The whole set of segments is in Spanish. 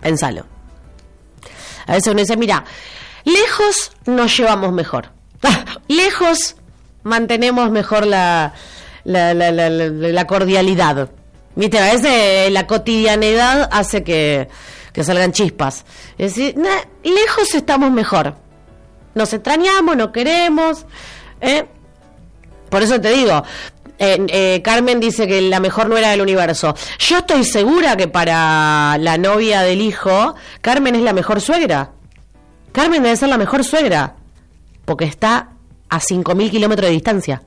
Pensalo. A veces uno dice, mira, lejos nos llevamos mejor. Lejos mantenemos mejor la cordialidad. ¿Viste? A veces la cotidianidad hace que salgan chispas. Es decir, lejos estamos mejor. Nos extrañamos, no queremos. Por eso te digo, Carmen dice que la mejor nuera del universo. Yo estoy segura que para la novia del hijo, Carmen es la mejor suegra. Carmen debe ser la mejor suegra, porque está a 5.000 kilómetros de distancia.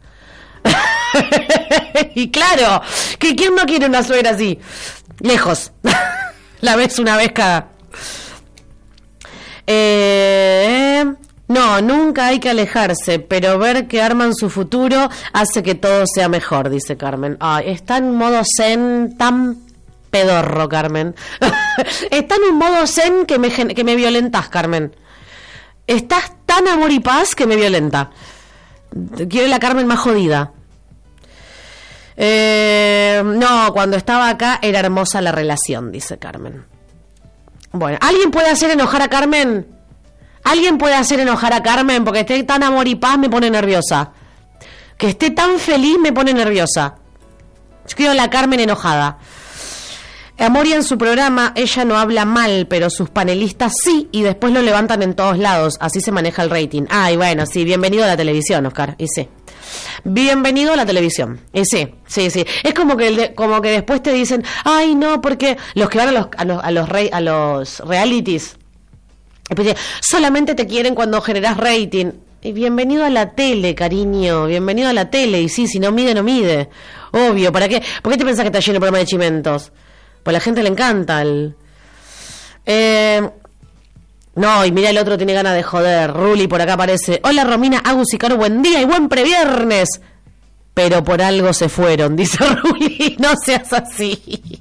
Y claro, que ¿quién no quiere una suegra así? Lejos. La ves una vez cada... No, nunca hay que alejarse, pero ver que arman su futuro hace que todo sea mejor, dice Carmen. Ay, está en modo zen tan pedorro, Carmen. Está en un modo zen que me violentas, Carmen. Estás tan amor y paz que me violenta. Quiero la Carmen más jodida. No, cuando estaba acá era hermosa la relación, dice Carmen. Bueno, ¿alguien puede hacer enojar a Carmen? ¿Alguien puede hacer enojar a Carmen? Porque esté tan amor y paz me pone nerviosa. Que esté tan feliz me pone nerviosa. Yo quiero la Carmen enojada. Amoria en su programa, ella no habla mal, pero sus panelistas sí, y después lo levantan en todos lados. Así se maneja el rating. Ay, bueno, sí, bienvenido a la televisión, Oscar. Y sí. Bienvenido a la televisión. Y sí. Es como que después te dicen, ay, no, porque los que van a los realities, solamente te quieren cuando generas rating. Y bienvenido a la tele, cariño. Bienvenido a la tele. Y sí, si no mide, no mide. Obvio, ¿para qué? ¿Por qué te pensás que está lleno el programa de chimentos? Pues a la gente le encanta No, y mira, el otro tiene ganas de joder. Ruli por acá aparece. Hola, Romina, Agus y Caro, buen día y buen previernes. Pero por algo se fueron, dice Ruli. No seas así.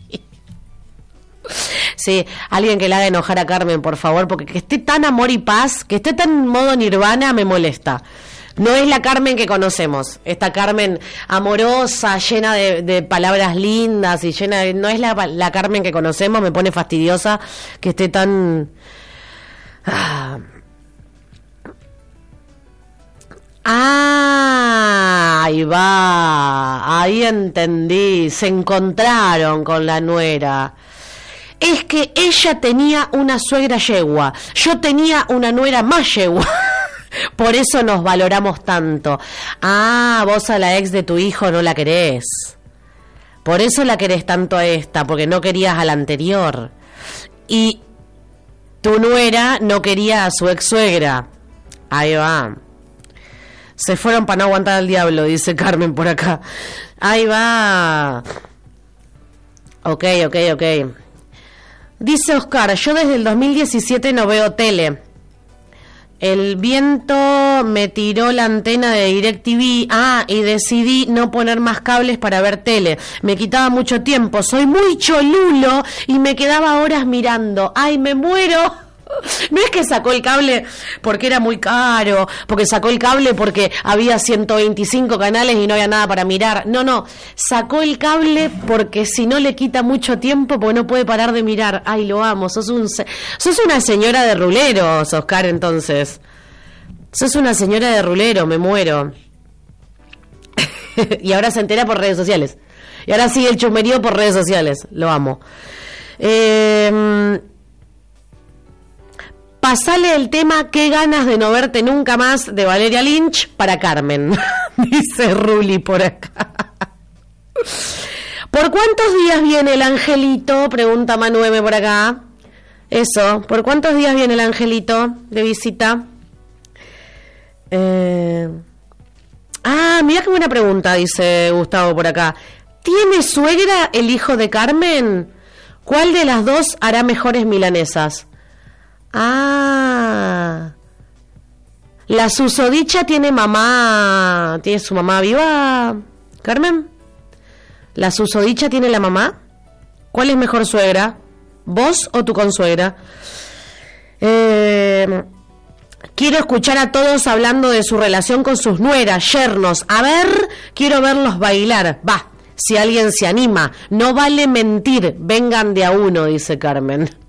Sí, alguien que le haga enojar a Carmen, por favor, porque que esté tan amor y paz, que esté tan en modo nirvana, me molesta. No es la Carmen que conocemos, esta Carmen amorosa, llena de palabras lindas y llena de... No es la Carmen que conocemos, me pone fastidiosa que esté tan... Ahí va, ahí entendí, se encontraron con la nuera. Es que ella tenía una suegra yegua, yo tenía una nuera más yegua. Por eso nos valoramos tanto. Ah, vos a la ex de tu hijo no la querés. Por eso la querés tanto a esta, porque no querías a la anterior. Y tu nuera no quería a su ex suegra. Ahí va. Se fueron para no aguantar al diablo, dice Carmen por acá. Ahí va. Ok. Dice Oscar, yo desde el 2017 no veo tele. El viento me tiró la antena de DirecTV. Y decidí no poner más cables para ver tele. Me quitaba mucho tiempo. Soy muy cholulo y me quedaba horas mirando. ¡Ay, me muero! No es que sacó el cable porque era muy caro, porque sacó el cable porque había 125 canales y no había nada para mirar. No, sacó el cable porque si no le quita mucho tiempo porque no puede parar de mirar. Ay, lo amo, sos una señora de ruleros, Oscar, entonces. Sos una señora de rulero, me muero. Y ahora se entera por redes sociales. Y ahora sigue el chumerío por redes sociales, lo amo. Pasale el tema Qué ganas de no verte nunca más de Valeria Lynch para Carmen. Dice Ruli por acá. ¿Por cuántos días viene el angelito? Pregunta Manueme por acá. Eso, ¿por cuántos días viene el angelito de visita? Mira qué buena pregunta, dice Gustavo por acá. ¿Tiene suegra el hijo de Carmen? ¿Cuál de las dos hará mejores milanesas? La susodicha tiene mamá. ¿Tiene su mamá viva, Carmen? ¿La susodicha tiene la mamá? ¿Cuál es mejor suegra? ¿Vos o tu consuegra? Quiero escuchar a todos hablando de su relación con sus nueras, yernos. A ver, quiero verlos bailar. Va, si alguien se anima. No vale mentir, vengan de a uno, dice Carmen.